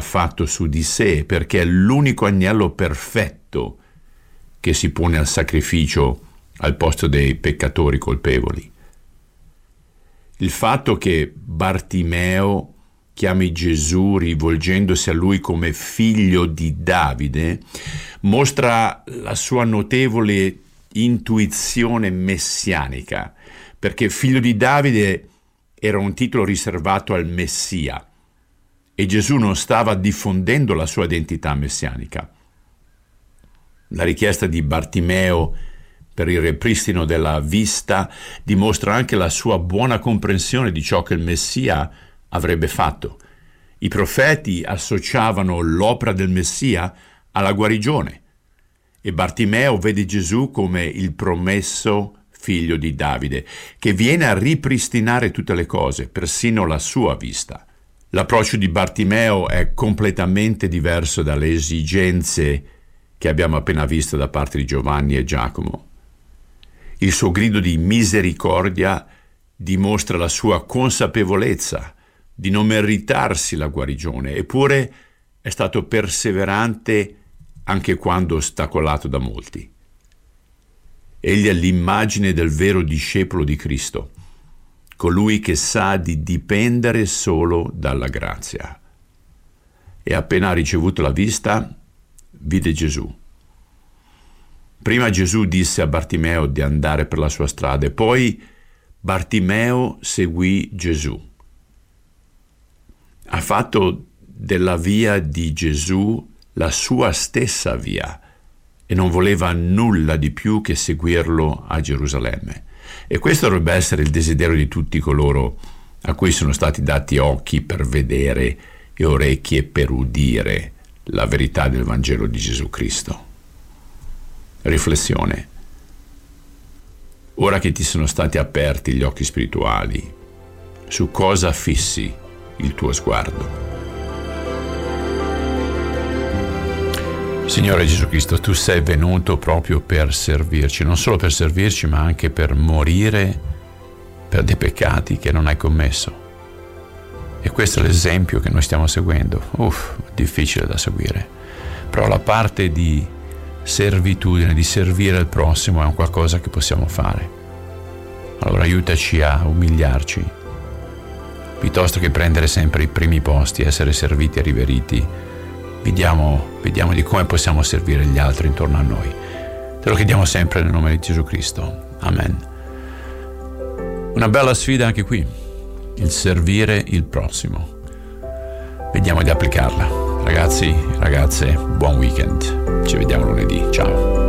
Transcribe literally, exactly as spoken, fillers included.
fatto su di sé, perché è l'unico agnello perfetto che si pone al sacrificio al posto dei peccatori colpevoli. Il fatto che Bartimeo chiami Gesù rivolgendosi a lui come figlio di Davide mostra la sua notevole intuizione messianica, perché figlio di Davide era un titolo riservato al Messia e Gesù non stava diffondendo la sua identità messianica. La richiesta di Bartimeo per il ripristino della vista dimostra anche la sua buona comprensione di ciò che il Messia avrebbe fatto. I profeti associavano l'opera del Messia alla guarigione e Bartimeo vede Gesù come il promesso figlio di Davide, che viene a ripristinare tutte le cose, persino la sua vista. L'approccio di Bartimeo è completamente diverso dalle esigenze che abbiamo appena visto da parte di Giovanni e Giacomo. Il suo grido di misericordia dimostra la sua consapevolezza di non meritarsi la guarigione, eppure è stato perseverante anche quando ostacolato da molti. Egli è l'immagine del vero discepolo di Cristo, colui che sa di dipendere solo dalla grazia. E appena ha ricevuto la vista, vide Gesù. Prima Gesù disse a Bartimeo di andare per la sua strada e poi Bartimeo seguì Gesù. Ha fatto della via di Gesù la sua stessa via e non voleva nulla di più che seguirlo a Gerusalemme. E questo dovrebbe essere il desiderio di tutti coloro a cui sono stati dati occhi per vedere e orecchie per udire la verità del Vangelo di Gesù Cristo. Riflessione. Ora che ti sono stati aperti gli occhi spirituali, su cosa fissi il tuo sguardo? Signore Gesù Cristo, tu sei venuto proprio per servirci, non solo per servirci, ma anche per morire per dei peccati che non hai commesso. E questo è l'esempio che noi stiamo seguendo. Uff, difficile da seguire. Però la parte di servitudine, di servire il prossimo è un qualcosa che possiamo fare. Allora aiutaci a umiliarci, piuttosto che prendere sempre i primi posti, essere serviti e riveriti. Vediamo, vediamo di come possiamo servire gli altri intorno a noi. Te lo chiediamo sempre nel nome di Gesù Cristo. Amen. Una bella sfida anche qui, il servire il prossimo. Vediamo di applicarla. Ragazzi, ragazze, buon weekend. Ci vediamo lunedì. Ciao.